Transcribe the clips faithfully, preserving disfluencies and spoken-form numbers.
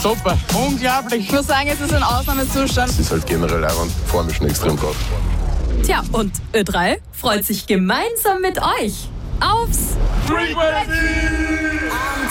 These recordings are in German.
Super, unglaublich. Ich muss sagen, es ist ein Ausnahmezustand. Es ist halt generell auch, vor mir schon extrem drauf. Tja, und Ö drei freut sich gemeinsam mit euch aufs Frequency!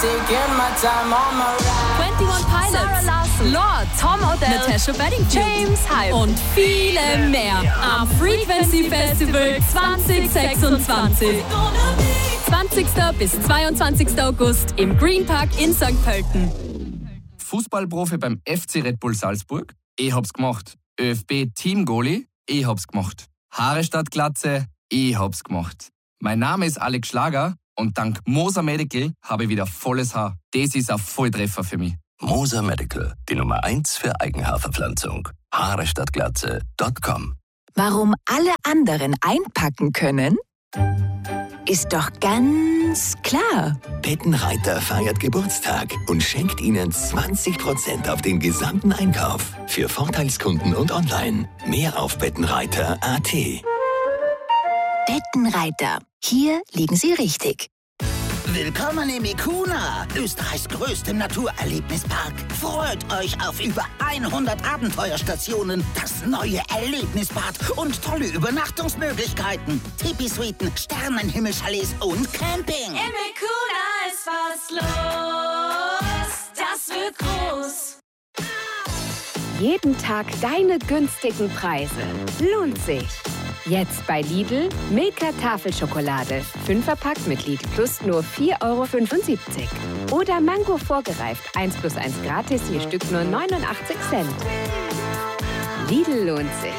einundzwanzig Pilots, Lord, Tom Odell, Natasha Bedingfield, James Hype und viele mehr am Frequency Festival zwanzig sechsundzwanzig. zwanzigsten bis zweiundzwanzigsten August im Green Park in Sankt Pölten. Fußballprofi beim F C Red Bull Salzburg? Ich hab's gemacht. ÖFB Team-Goalie? Ich hab's gemacht. Haare statt Glatze? Ich hab's gemacht. Mein Name ist Alex Schlager und dank Moser Medical habe ich wieder volles Haar. Das ist ein Volltreffer für mich. Moser Medical, die Nummer eins für Eigenhaarverpflanzung. Haare statt Glatze Punkt com. Warum alle anderen einpacken können? Ist doch ganz klar. Bettenreiter feiert Geburtstag und schenkt Ihnen zwanzig Prozent auf den gesamten Einkauf. Für Vorteilskunden und online. Mehr auf bettenreiter punkt a t. Bettenreiter. Hier liegen Sie richtig. Willkommen im Ikuna, Österreichs größtem Naturerlebnispark. Freut euch auf über hundert Abenteuerstationen, das neue Erlebnisbad und tolle Übernachtungsmöglichkeiten. Tipi-Suiten, Sternenhimmelchalets und Camping. Im Ikuna ist was los, das wird groß. Jeden Tag deine günstigen Preise. Lohnt sich. Jetzt bei Lidl Milka Tafelschokolade. Fünferpack mit Lidl Plus nur vier Euro fünfundsiebzig. Oder Mango vorgereift. eins plus eins gratis, je Stück nur neunundachtzig Cent. Lidl lohnt sich.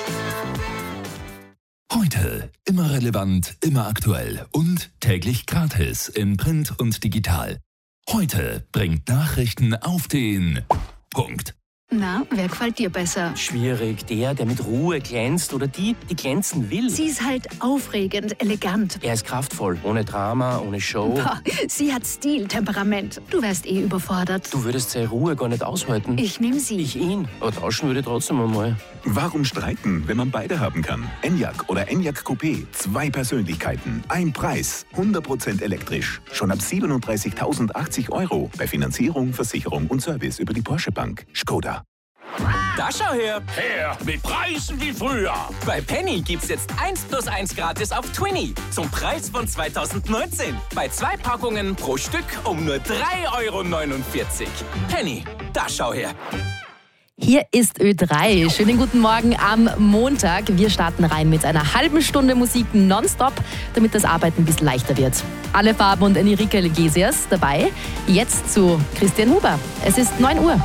Heute immer relevant, immer aktuell und täglich gratis in Print und digital. Heute bringt Nachrichten auf den Punkt. Na, wer gefällt dir besser? Schwierig. Der, der mit Ruhe glänzt oder die, die glänzen will. Sie ist halt aufregend, elegant. Er ist kraftvoll, ohne Drama, ohne Show. Boah, sie hat Stil, Temperament. Du wärst eh überfordert. Du würdest seine Ruhe gar nicht aushalten. Ich nehme sie. Ich ihn. Aber tauschen würde ich trotzdem einmal. Warum streiten, wenn man beide haben kann? Enyaq oder Enyaq Coupé. Zwei Persönlichkeiten, ein Preis. hundert Prozent elektrisch. Schon ab siebenunddreißigtausendachtzig Euro. Bei Finanzierung, Versicherung und Service über die Porsche Bank. Skoda. Da schau her! Her, mit Preisen wie früher! Bei Penny gibt's jetzt eins plus eins gratis auf Twinny zum Preis von zweitausendneunzehn. Bei zwei Packungen pro Stück um nur drei Euro neunundvierzig. Penny, da schau her! Hier ist Ö drei. Schönen guten Morgen am Montag. Wir starten rein mit einer halben Stunde Musik nonstop, damit das Arbeiten ein bisschen leichter wird. Alle Farben und Enrique Iglesias dabei. Jetzt zu Christian Huber. Es ist neun Uhr.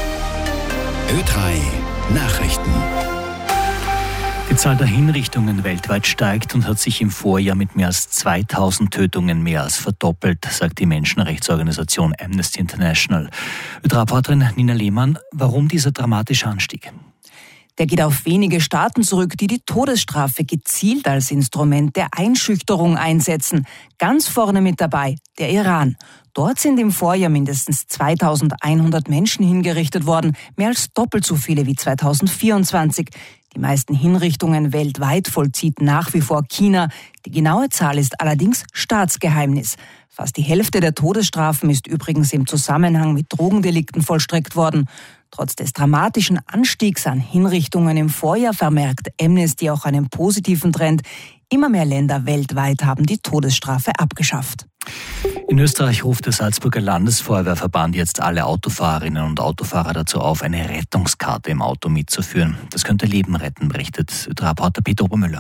Ö drei Nachrichten. Die Zahl der Hinrichtungen weltweit steigt und hat sich im Vorjahr mit mehr als zweitausend Tötungen mehr als verdoppelt, sagt die Menschenrechtsorganisation Amnesty International. Ö drei-Reporterin Nina Lehmann, warum dieser dramatische Anstieg? Der geht auf wenige Staaten zurück, die die Todesstrafe gezielt als Instrument der Einschüchterung einsetzen. Ganz vorne mit dabei der Iran. Dort sind im Vorjahr mindestens zweitausendeinhundert Menschen hingerichtet worden, mehr als doppelt so viele wie zweitausendvierundzwanzig. Die meisten Hinrichtungen weltweit vollzieht nach wie vor China. Die genaue Zahl ist allerdings Staatsgeheimnis. Fast die Hälfte der Todesstrafen ist übrigens im Zusammenhang mit Drogendelikten vollstreckt worden. Trotz des dramatischen Anstiegs an Hinrichtungen im Vorjahr vermerkt Amnesty auch einen positiven Trend. Immer mehr Länder weltweit haben die Todesstrafe abgeschafft. In Österreich ruft der Salzburger Landesfeuerwehrverband jetzt alle Autofahrerinnen und Autofahrer dazu auf, eine Rettungskarte im Auto mitzuführen. Das könnte Leben retten, berichtet Ö drei-Reporter Peter Obermüller.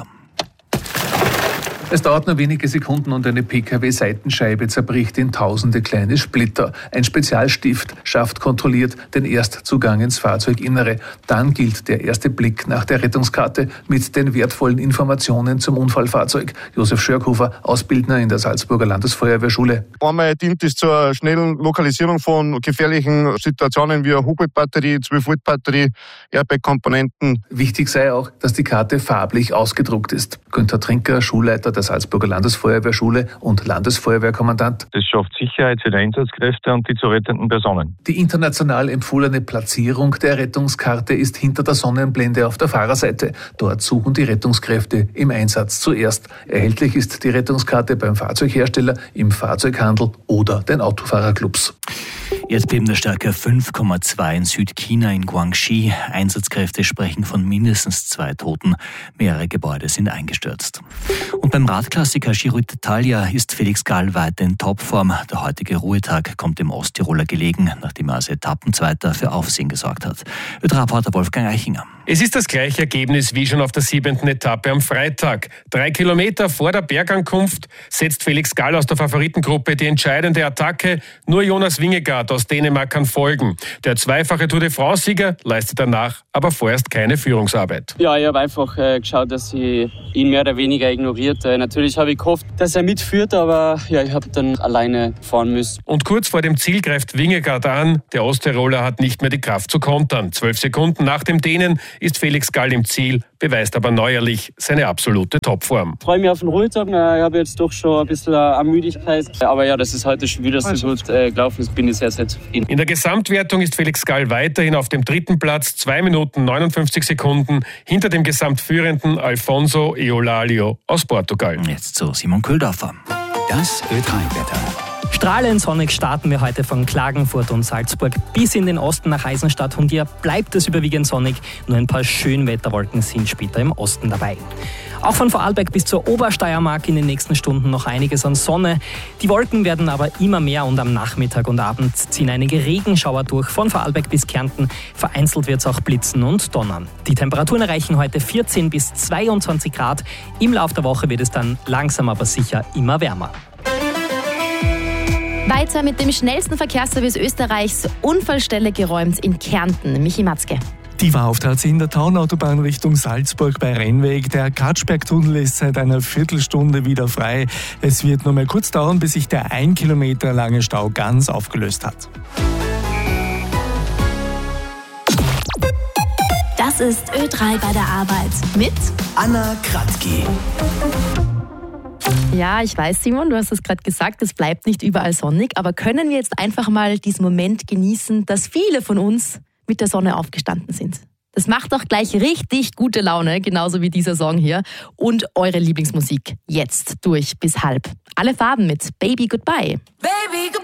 Es dauert nur wenige Sekunden und eine Pkw-Seitenscheibe zerbricht in tausende kleine Splitter. Ein Spezialstift schafft kontrolliert den Erstzugang ins Fahrzeuginnere. Dann gilt der erste Blick nach der Rettungskarte mit den wertvollen Informationen zum Unfallfahrzeug. Josef Schörkhofer, Ausbildner in der Salzburger Landesfeuerwehrschule. Einmal dient es zur schnellen Lokalisierung von gefährlichen Situationen wie eine Hubbelbatterie, zwölf Volt Batterie, Airbag-Komponenten. Wichtig sei auch, dass die Karte farblich ausgedruckt ist. Günther Trinker, Schulleiter der Salzburger Landesfeuerwehrschule und Landesfeuerwehrkommandant. Das schafft Sicherheit für die Einsatzkräfte und die zu rettenden Personen. Die international empfohlene Platzierung der Rettungskarte ist hinter der Sonnenblende auf der Fahrerseite. Dort suchen die Rettungskräfte im Einsatz zuerst. Erhältlich ist die Rettungskarte beim Fahrzeughersteller, im Fahrzeughandel oder den Autofahrerclubs. Erdbeben der Stärke fünf Komma zwei in Südchina in Guangxi. Einsatzkräfte sprechen von mindestens zwei Toten. Mehrere Gebäude sind eingestürzt. Und beim Radklassiker Giro d'Italia ist Felix Gall weiter in Topform. Der heutige Ruhetag kommt dem Osttiroler gelegen, nachdem er als Etappenzweiter für Aufsehen gesorgt hat. Reporter Wolfgang Eichinger. Es ist das gleiche Ergebnis wie schon auf der siebenten Etappe am Freitag. Drei Kilometer vor der Bergankunft setzt Felix Gall aus der Favoritengruppe die entscheidende Attacke. Nur Jonas Vingegaard aus Dänemark kann folgen. Der zweifache Tour de France-Sieger leistet danach aber vorerst keine Führungsarbeit. Ja, ich habe einfach äh, geschaut, dass ich ihn mehr oder weniger ignoriert. Äh, natürlich habe ich gehofft, dass er mitführt, aber ja, ich habe dann alleine fahren müssen. Und kurz vor dem Ziel greift Vingegaard an. Der Osttiroler hat nicht mehr die Kraft zu kontern. Zwölf Sekunden nach dem Dänen ist Felix Gall im Ziel, beweist aber neuerlich seine absolute Topform. Ich freue mich auf den Ruhetag. Ich habe jetzt doch schon ein bisschen an Müdigkeit. Aber ja, dass es heute schon wieder so gut äh, gelaufen ist, bin ich sehr, sehr zufrieden. In der Gesamtwertung ist Felix Gall weiterhin auf dem dritten Platz, zwei Minuten neunundfünfzig Sekunden, hinter dem gesamtführenden Alfonso Eolalio aus Portugal. Jetzt zu Simon Köhldorfer. Das Ö drei Wetter. Strahlend sonnig starten wir heute von Klagenfurt und Salzburg bis in den Osten nach Eisenstadt. Und hier bleibt es überwiegend sonnig. Nur ein paar Schönwetterwolken sind später im Osten dabei. Auch von Vorarlberg bis zur Obersteiermark in den nächsten Stunden noch einiges an Sonne. Die Wolken werden aber immer mehr und am Nachmittag und Abend ziehen einige Regenschauer durch. Von Vorarlberg bis Kärnten vereinzelt wird es auch blitzen und donnern. Die Temperaturen erreichen heute vierzehn bis zweiundzwanzig Grad. Im Laufe der Woche wird es dann langsam aber sicher immer wärmer. Weiter mit dem schnellsten Verkehrsservice Österreichs. Unfallstelle geräumt in Kärnten. Michi Matzke. Die war auftrat in der Taunautobahn Richtung Salzburg bei Rennweg. Der Katschbergtunnel ist seit einer Viertelstunde wieder frei. Es wird nur mal kurz dauern, bis sich der ein Kilometer lange Stau ganz aufgelöst hat. Das ist Ö drei bei der Arbeit mit Anna Kratzky. Ja, ich weiß, Simon, du hast es gerade gesagt, es bleibt nicht überall sonnig, aber können wir jetzt einfach mal diesen Moment genießen, dass viele von uns mit der Sonne aufgestanden sind? Das macht doch gleich richtig gute Laune, genauso wie dieser Song hier. Und eure Lieblingsmusik jetzt durch bis halb. Alle Farben mit Baby Goodbye. Baby, goodbye.